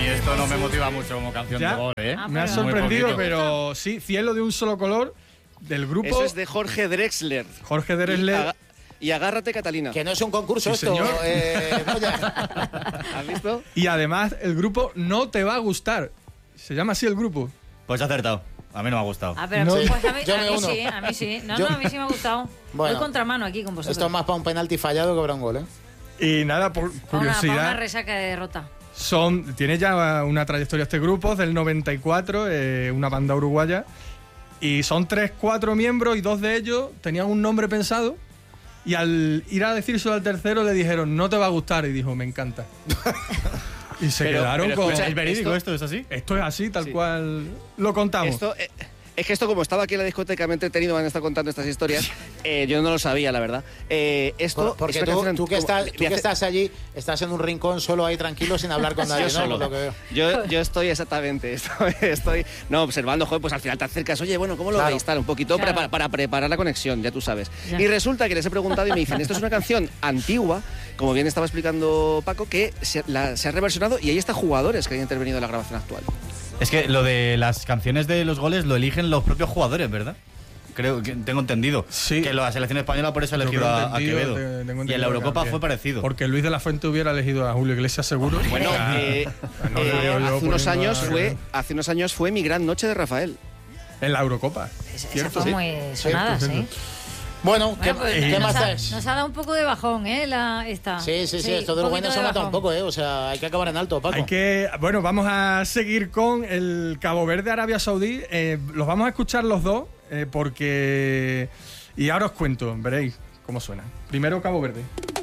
mí esto no me motiva mucho como canción de gol, ¿eh? Me ha sorprendido, pero sí, Cielo de un solo color, del grupo... Eso es de Jorge Drexler. Jorge Drexler. Y Agárrate, Catalina. Que no es un concurso Sí, esto. señor. ¿Has visto? Y además, el grupo No Te Va a Gustar. Se llama así el grupo. Pues ha acertado. A mí no me ha gustado. Ah, pero No. pues a mí Yo me uno. sí, a mí sí. No, Yo- a mí sí me ha gustado. Bueno. Voy contramano aquí con vosotros. Esto es más para un penalti fallado que para un gol, ¿eh? Y nada, por Pa' una curiosidad, resaca de derrota. tiene ya una trayectoria este grupo, del 94, una banda uruguaya. Y son 3-4 miembros y 2 de ellos tenían un nombre pensado. Y al ir a decírselo al tercero le dijeron, no te va a gustar. Y dijo, me encanta. Y se quedaron con... escucha, ¿Es verídico esto? ¿Es así? Esto es así, tal Sí. cual lo contamos. Es que esto, como estaba aquí en la discoteca, me he entretenido, van a estar contando estas historias. Yo no lo sabía, la verdad. Esto Porque es una canción tú que estás allí, estás en un rincón solo ahí tranquilo sin hablar con nadie, Yo ¿no? solo. Por lo que veo. Yo estoy exactamente, estoy observando, joder, pues al final te acercas, oye, bueno, ¿cómo lo Claro. veis? Tal, un poquito Claro. para preparar la conexión, ya tú sabes. Ya. Y resulta que les he preguntado y me dicen, esto es una canción antigua, como bien estaba explicando Paco, que se ha reversionado y ahí está jugadores que han intervenido en la grabación actual. Es que lo de las canciones de los goles lo eligen los propios jugadores, ¿verdad? Creo que tengo entendido. Sí. Que la selección española por eso ha Yo elegido creo a entendido, Quevedo. tengo Y en entendido la Eurocopa también. fue parecido. Porque Luis de la Fuente hubiera elegido a Julio Iglesias seguro. Bueno, O sea, no lo veo yo hace unos poniendo años fue mi gran noche de Rafael. en la Eurocopa. Esa ¿Cierto? fue Sí. muy sonada, Cierto, sí. cierto. Bueno, ¿qué, Bueno, pues ¿qué más nos traes? nos ha dado un poco de bajón, ¿eh? Esta. Sí, esto de un los buenos poquito se de mata un bajón. poco, ¿eh? O sea, hay que acabar en alto, Paco. Bueno, vamos a seguir con el Cabo Verde, Arabia Saudí. Los vamos a escuchar los dos porque... Y ahora os cuento, veréis cómo suena. Primero Cabo Verde.